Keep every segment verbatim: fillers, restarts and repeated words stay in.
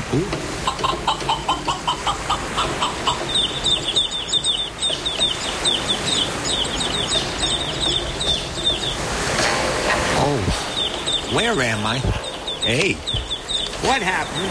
Ooh. Oh, where am I? Hey, what happened?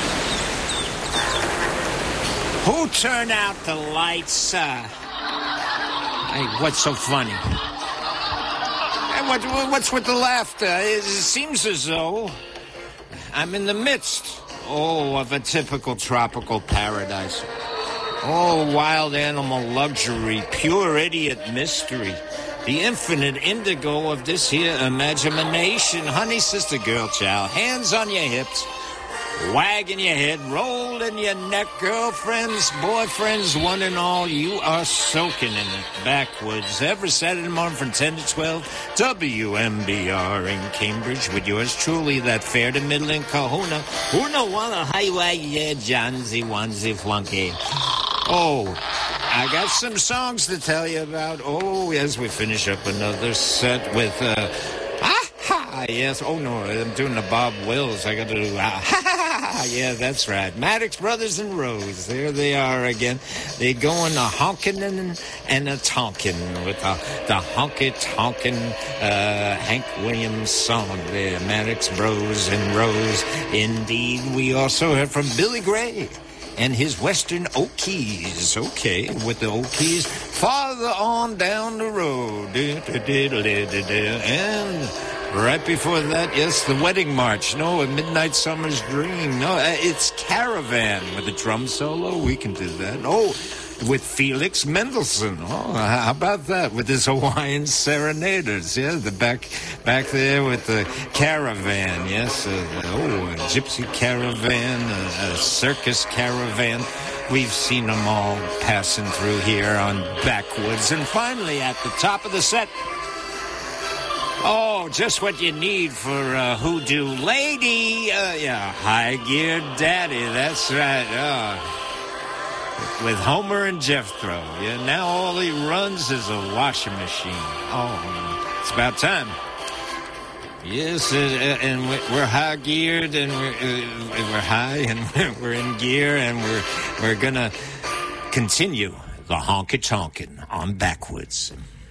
Who turned out the lights? Uh, hey, what's so funny? And what, what's with the laughter? It seems as though I'm in the midst, oh, of a typical tropical paradise. Oh, wild animal luxury, pure idiot mystery. The infinite indigo of this here imagination. Honey, sister, girl, child, hands on your hips, wagging your head, rolling your neck, girlfriends, boyfriends, one and all, you are soaking in it backwoods every Saturday morning from ten to twelve. W M B R in Cambridge with yours truly, that fair to middling kahuna. Una wanna highway, yeah, Johnsy, onesie, flunky. Oh, I got some songs to tell you about. Oh, as we finish up another set with, uh, ah, ha, yes. Oh, no, I'm doing the Bob Wills. I got to do, ah, ha, ha, ha. Yeah, that's right. Maddox Brothers and Rose. There they are again. They going a honkin' and, and a tonkin' with the, the honky-tonkin' uh, Hank Williams song there. Maddox Bros and Rose. Indeed, we also heard from Billy Gray and his Western Okies. Okay, with the Okies. Farther on down the road. And right before that, yes, the Wedding March. No, A Midnight Summer's Dream. No, it's Caravan with a drum solo. We can do that. Oh, with Felix Mendelssohn. Oh, how about that? With his Hawaiian Serenaders. Yeah, the back back there with the Caravan. Yes. Uh, oh, a gypsy caravan, a, a circus caravan. We've seen them all passing through here on Backwoods. And finally, at the top of the set, oh, just what you need for a hoodoo lady. Uh, yeah, high-geared daddy. That's right. Oh. With Homer and Jethro. Yeah, now all he runs is a washing machine. Oh, it's about time. Yes, uh, and we're high-geared, and we're, uh, we're high, and we're in gear, and we're we're gonna continue the honky-tonkin' on Backwoods.